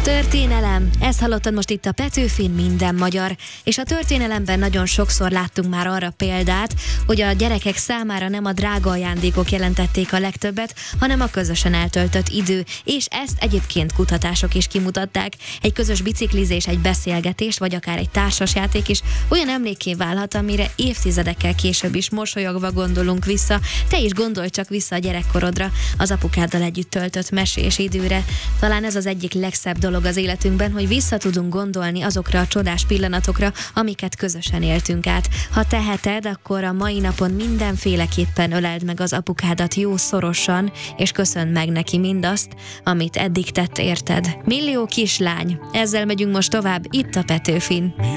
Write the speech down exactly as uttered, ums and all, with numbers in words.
Történelem. Ezt hallottad most itt a Petőfin Minden magyar. És a történelemben nagyon sokszor láttunk már arra példát, hogy a gyerekek számára nem a drága ajándékok jelentették a legtöbbet, hanem a közösen eltöltött idő, és ezt egyébként kutatások is kimutatták. Egy közös biciklizés, egy beszélgetés, vagy akár egy társasjáték is olyan emlékké válhat, amire évtizedekkel később is mosolyogva gondolunk vissza. Te is gondolj csak vissza a gyerekkorodra, az apukáddal együtt töltött mesés időre. Talán ez az egyik legszebb dolog az életünkben, hogy vissza tudunk gondolni azokra a csodás pillanatokra, amiket közösen éltünk át. Ha teheted, akkor a mai napon mindenféleképpen öleld meg az apukádat jó szorosan, és köszönd meg neki mindazt, amit eddig tett érted. Millió kislány. Ezzel megyünk most tovább itt a Petőfin.